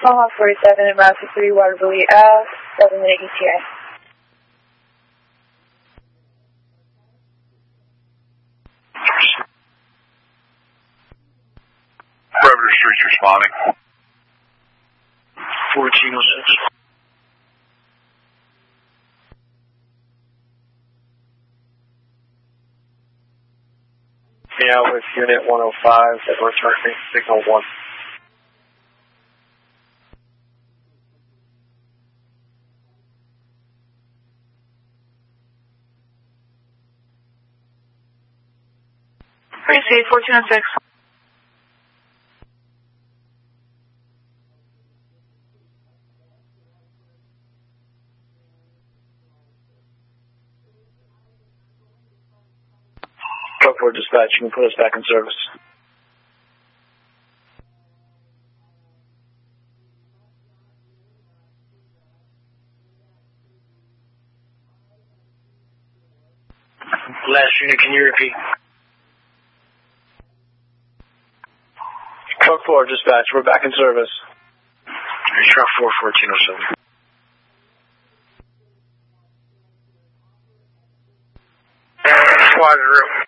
Tomahawk 47 and Master 3, Waterbury Ave, 7-minute ETA. Predator Street's responding. 1406. Yeah, with Unit 105, that we're returning signal 1. Appreciate 1406. Code 4 dispatch, you can put us back in service. Last unit, can you repeat? Code 4 dispatch, we're back in service. Truck 4, 1407. Squad room.